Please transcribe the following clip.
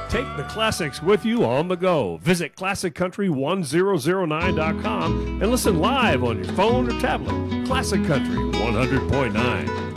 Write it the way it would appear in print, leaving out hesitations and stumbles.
Take the classics with you on the go. Visit ClassicCountry1009.com and listen live on your phone or tablet. Classic Country 100.9.